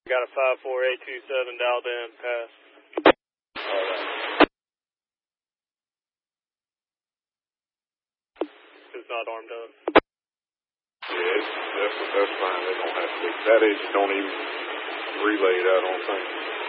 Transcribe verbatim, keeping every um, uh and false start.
Got a five four eight two seven dialed in, pass. All right. It's not armed up. Yeah, it's, that's, that's fine. They don't have to be. That is, you don't even relay it, I don't think.